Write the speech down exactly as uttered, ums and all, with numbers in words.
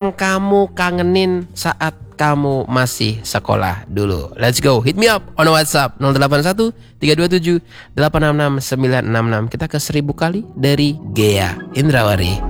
yang kamu kangenin saat kamu masih sekolah dulu? Let's go, hit me up on WhatsApp nol delapan satu tiga dua tujuh delapan enam enam sembilan enam enam. Kita ke seribu kali dari Ghea Indrawari.